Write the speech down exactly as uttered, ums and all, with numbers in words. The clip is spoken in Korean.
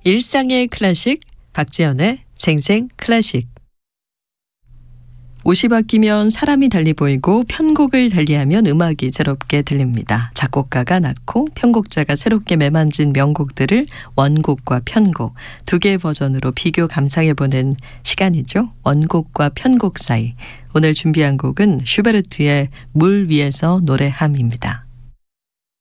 일상의 클래식, 박지연의 생생 클래식. 옷이 바뀌면 사람이 달리 보이고 편곡을 달리하면 음악이 새롭게 들립니다. 작곡가가 낳고 편곡자가 새롭게 매만진 명곡들을 원곡과 편곡, 두 개의 버전으로 비교 감상해보는 시간이죠. 원곡과 편곡 사이. 오늘 준비한 곡은 슈베르트의 물 위에서 노래함입니다.